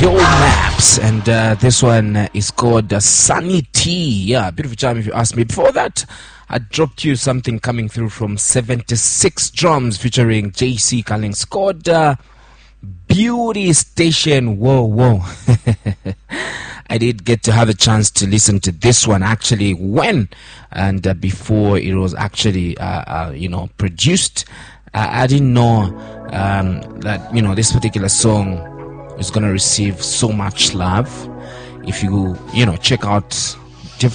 Hill Maps, and this one is called Sunny T. Yeah, beautiful time if you ask me. Before that, I dropped you something coming through from 76 Drums featuring JC Cullings called Beauty Station. Whoa. I did get to have a chance to listen to this one actually before it was actually produced. I didn't know that this particular song is gonna receive so much love. If you check out